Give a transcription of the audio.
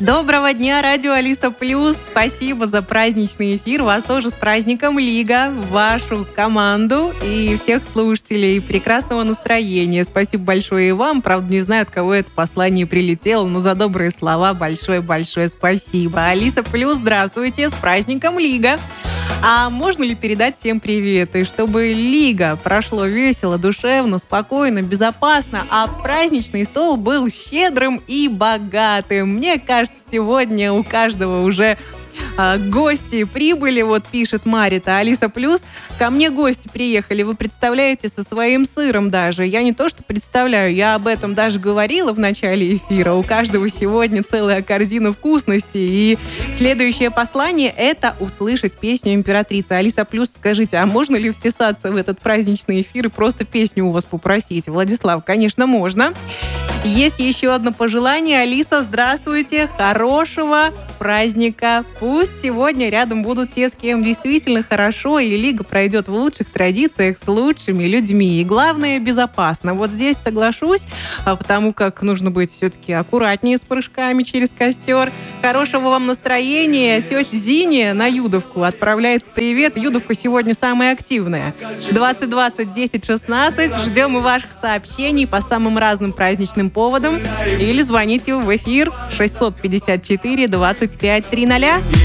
Доброго дня, радио Алиса Плюс. Спасибо за праздничный эфир. Вас тоже с праздником, Лига, вашу команду и всех слушателей. Прекрасного настроения. Спасибо большое и вам. Правда, не знаю, от кого это послание прилетело, но за добрые слова большое-большое спасибо. Алиса Плюс, здравствуйте, с праздником, Лига. А можно ли передать всем привет? И чтобы Лига прошло весело, душевно, спокойно, безопасно, а праздничный стол был щедрым и богатым. Мне кажется, сегодня у каждого уже гости прибыли, вот пишет Марита. Алиса Плюс, ко мне гости приехали, вы представляете, со своим сыром даже. Я не то что представляю, я об этом даже говорила в начале эфира. У каждого сегодня целая корзина вкусностей. И следующее послание — это услышать песню императрицы. Алиса Плюс, скажите, а можно ли втесаться в этот праздничный эфир и просто песню у вас попросить? Владислав, конечно, можно. Есть еще одно пожелание. Алиса, здравствуйте, хорошего праздника. Пусть сегодня рядом будут те, с кем действительно хорошо, и Лига пройдет в лучших традициях с лучшими людьми. И главное, безопасно. Вот здесь соглашусь, потому как нужно быть все-таки аккуратнее с прыжками через костер. Хорошего вам настроения. Тетя Зиня на Юдовку отправляется привет. Юдовка сегодня самая активная. 2020 10 16. Ждем и ваших сообщений по самым разным праздничным поводам. Или звоните в эфир 654 25 300.